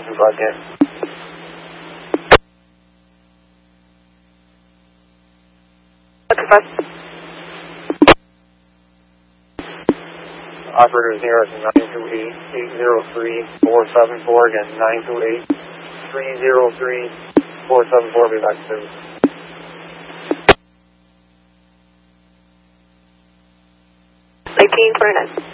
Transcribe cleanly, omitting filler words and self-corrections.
again. Operator 0 is 928-803-474, again, 928-303-474, be back soon. 1929.